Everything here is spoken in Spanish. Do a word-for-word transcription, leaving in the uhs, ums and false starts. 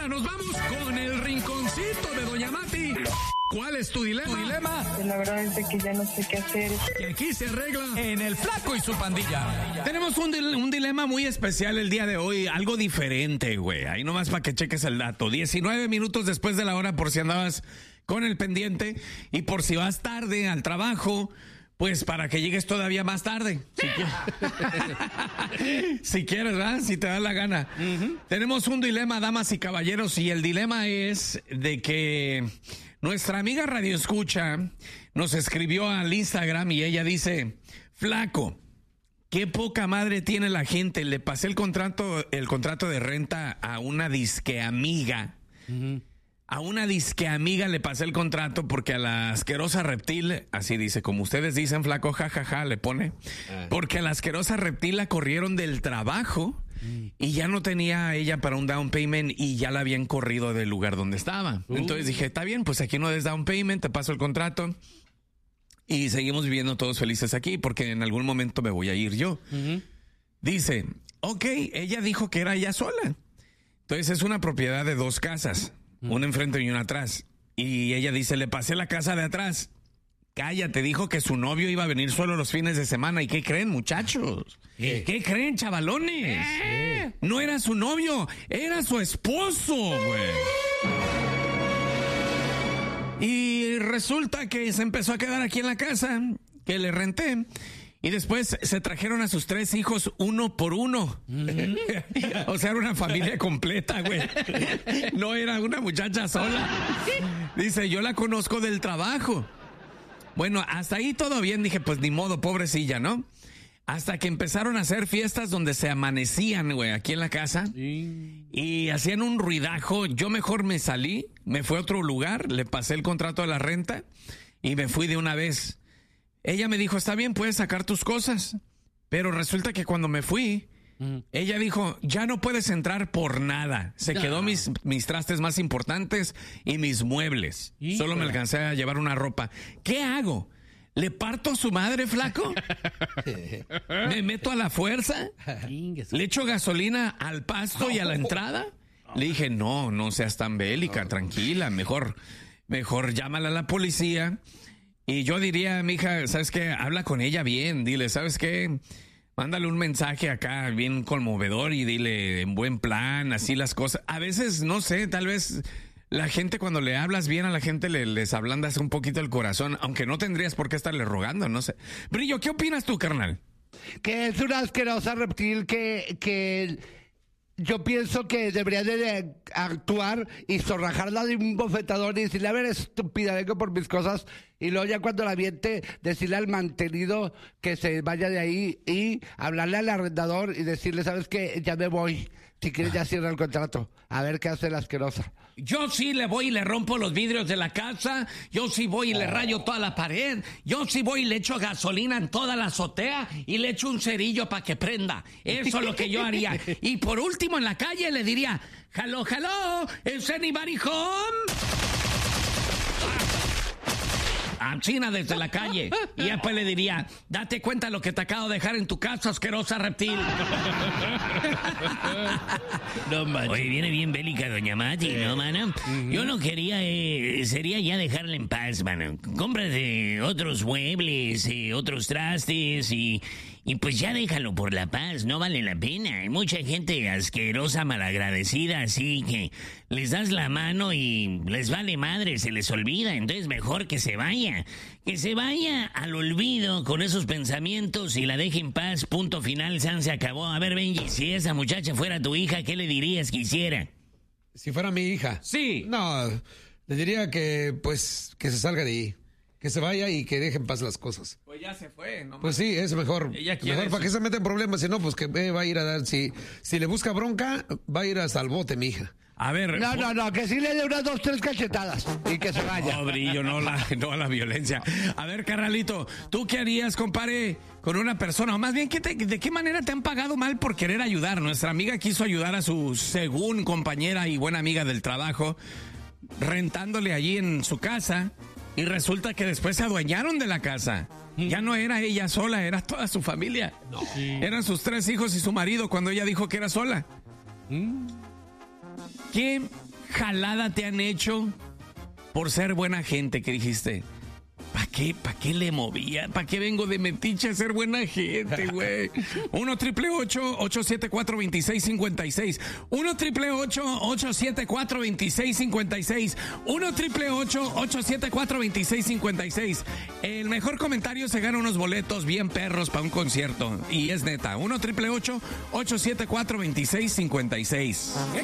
ahora nos vamos con el rinconcito de Doña Mati. ¿Cuál es tu dilema? dilema? La verdad es de que ya no sé qué hacer. Que aquí se arregla en El Flaco y su pandilla. Tenemos un, dil- un dilema muy especial el día de hoy, algo diferente, güey. Ahí nomás para que cheques el dato. diecinueve minutos después de la hora por si andabas con el pendiente y por si vas tarde al trabajo, pues para que llegues todavía más tarde. Si quieres, si quieres, ¿verdad? Si te da la gana. Uh-huh. Tenemos un dilema, damas y caballeros, y el dilema es de que nuestra amiga Radio Escucha nos escribió al Instagram y ella dice: Flaco, qué poca madre tiene la gente. Le pasé el contrato, el contrato de renta a una disque amiga. Uh-huh. A una disque amiga le pasé el contrato porque a la asquerosa reptil, así dice, como ustedes dicen, Flaco, jajaja, ja, ja, le pone, uh. porque a la asquerosa reptil la corrieron del trabajo uh. y ya no tenía ella para un down payment y ya la habían corrido del lugar donde estaba. Uh. Entonces dije, está bien, pues aquí no des down payment, te paso el contrato y seguimos viviendo todos felices aquí porque en algún momento me voy a ir yo. Uh-huh. Dice, ok, ella dijo que era ella sola. Entonces es una propiedad de dos casas. Una enfrente y una atrás. Y ella dice, le pasé la casa de atrás. Cállate, dijo que su novio iba a venir solo los fines de semana. ¿Y qué creen, muchachos? ¿Qué, ¿Qué creen, chavalones? ¿Qué? No era su novio, era su esposo, güey. Y resulta que se empezó a quedar aquí en la casa, que le renté. Y después se trajeron a sus tres hijos uno por uno. Mm. O sea, era una familia completa, güey. No era una muchacha sola. Dice, yo la conozco del trabajo. Bueno, hasta ahí todo bien. Dije, pues ni modo, pobrecilla, ¿no? Hasta que empezaron a hacer fiestas donde se amanecían, güey, aquí en la casa. Sí. Y hacían un ruidajo. Yo mejor me salí, me fui a otro lugar, le pasé el contrato de la renta y me fui de una vez. Ella me dijo, está bien, puedes sacar tus cosas. Pero resulta que cuando me fui, uh-huh. ella dijo, ya no puedes entrar por nada. Se no. quedó mis, mis trastes más importantes y mis muebles. Híjole. Solo me alcancé a llevar una ropa. ¿Qué hago? ¿Le parto a su madre, Flaco? ¿Me meto a la fuerza? ¿Le echo gasolina al pasto y a la entrada? Le dije, no, no seas tan bélica, tranquila. Mejor, mejor llámala a la policía. Y yo diría, mija, ¿sabes qué? Habla con ella bien, dile, ¿sabes qué? Mándale un mensaje acá bien conmovedor y dile en buen plan, así las cosas. A veces, no sé, tal vez la gente cuando le hablas bien a la gente le, les ablandas un poquito el corazón, aunque no tendrías por qué estarle rogando, no sé. Brillo, ¿qué opinas tú, carnal? Que es una asquerosa reptil que... que... Yo pienso que debería de actuar y zorrajarla de un bofetador y decirle, a ver, estúpida, vengo por mis cosas. Y luego ya cuando la aviente, decirle al mantenido que se vaya de ahí y hablarle al arrendador y decirle, ¿sabes qué? Ya me voy. Si quieres ya cierra el contrato. A ver qué hace la asquerosa. Yo sí le voy y le rompo los vidrios de la casa. Yo sí voy y le rayo toda la pared. Yo sí voy y le echo gasolina en toda la azotea y le echo un cerillo para que prenda. Eso es lo que yo haría. Y por último en la calle le diría, hello, hello, is anybody home? A China desde la calle. Y después le diría, date cuenta de lo que te acabo de dejar en tu casa, asquerosa reptil. No, man. Oye, viene bien bélica doña Mati, eh. ¿no, mano? Uh-huh. Yo no quería, eh, sería ya dejarla en paz, mano. Cómprate otros muebles, eh, otros trastes y... Y pues ya déjalo por la paz, no vale la pena. Hay mucha gente asquerosa, malagradecida, así que les das la mano y les vale madre, se les olvida. Entonces mejor que se vaya, que se vaya al olvido con esos pensamientos y la deje en paz, punto final, San se acabó. A ver, Benji, si esa muchacha fuera tu hija, ¿qué le dirías que hiciera? Si fuera mi hija. Sí. No, le diría que, pues, que se salga de ahí. Que se vaya y que deje en paz las cosas. Pues ya se fue, ¿no? Pues sí, es mejor. Mejor para que se meta en problemas. Si no, pues que eh, va a ir a dar. Si, si le busca bronca, va a ir hasta el bote, mi hija. A ver. No, no, no, que sí le dé unas dos, tres cachetadas y que se vaya. No, Brillo, no la, no a la violencia. A ver, carnalito, ¿tú qué harías, compadre, con una persona? O más bien, ¿qué te, ¿de qué manera te han pagado mal por querer ayudar? Nuestra amiga quiso ayudar a su, según compañera y buena amiga del trabajo, rentándole allí en su casa. Y resulta que después se adueñaron de la casa. ¿Mm? Ya no era ella sola, era toda su familia. No. Sí. Eran sus tres hijos y su marido cuando ella dijo que era sola. ¿Mm? ¿Qué jalada te han hecho por ser buena gente que dijiste? ¿Para qué, ¿Para qué le movía? ¿Para qué vengo de metiche a ser buena gente, güey? uno triple ocho, ocho siete cuatro, dos seis cinco seis. uno triple ocho, ocho siete cuatro, dos seis cinco seis. uno triple ocho, ocho siete cuatro, dos seis cinco seis. El mejor comentario se gana unos boletos bien perros para un concierto. Y es neta. uno triple ocho, ocho siete cuatro, dos seis cinco seis.